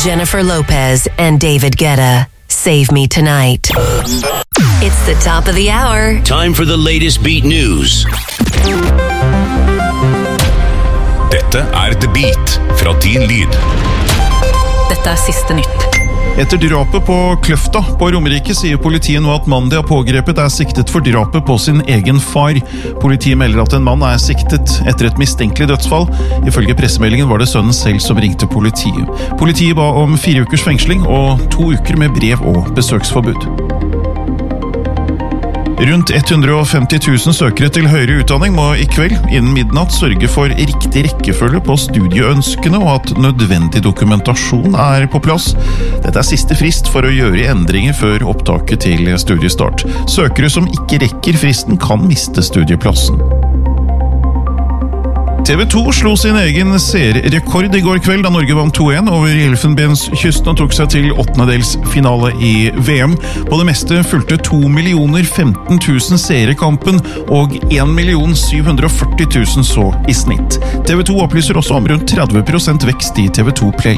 Jennifer Lopez and David Guetta. Save Me Tonight. It's the top of the hour. Time for the latest beat news. Dette The Beat fra Din Lyd. Dette siste nytt. Etter drapet på Kløfta på Romerike sier politiet nå at mannen de har pågrepet siktet for drapet på sin egen far. Politiet melder at en mann siktet etter et mistenkelig dødsfall. Ifølge pressemeldingen var det sønnen selv som ringte politiet. Politiet ba om 4 ukers fengsling og 2 uker med brev- og besøksforbud. Rundt 150 000 søkere til høyere utdanning må i kveld innen midnatt sørge for riktig rekkefølge på studieønskene og at nødvendig dokumentasjon på plass. Dette siste frist for å gjøre endringer før opptaket til studiestart. Søkere som ikke rekker fristen kan miste studieplassen. TV 2 slo sin egen serierekord i går kveld da Norge vant 2-1 over Elfenbenskysten og tok seg til 8-delsfinale i VM. På det meste fulgte 2 15 000 seerkampen og 1 740 000 så i snitt. TV 2 opplyser også om rundt 30% vekst i TV 2 Play.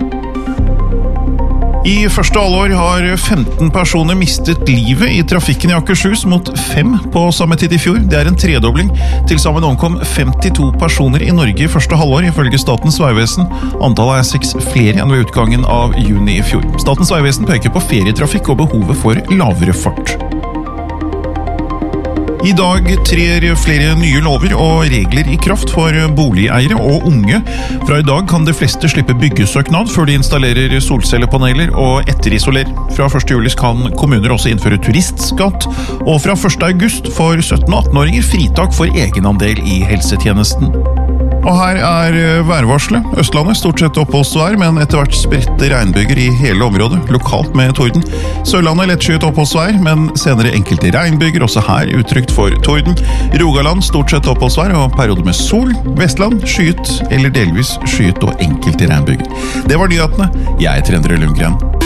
I første halvår har 15 personer mistet livet i trafikken i Akershus mot 5 på samme tid i fjor. Det en tredobling. Til sammen omkom 52 personer i Norge i første halvår, ifølge Statens Vegvesen. Antallet 6 flere enn ved utgangen av juni i fjor. Statens Vegvesen peker på ferietrafikk og behovet for lavere fart. I dag trer flere nye lover og regler i kraft for boligeiere og unge. Fra i dag kan de fleste slippe byggesøknad før de installerer solcellepaneler og etterisolerer. Fra 1. juli kan kommuner også innføre turistskatt, og fra 1. august får 17- og 18-åringer fritak for egenandel i helsetjenesten. Og her værvarselet. Østlandet stort sett oppholdsvær, men etter hvert spredte regnbyger i hele området, lokalt med torden. Sørlandet lettskyet oppholdsvær, men senere enkelte regnbyger, også her utrygt for torden. Rogaland stort sett oppholdsvær og periode med sol. Vestland skyet eller delvis skyet og enkelte regnbyger. Det var nyhetene. Jeg heter Endre Lundgren.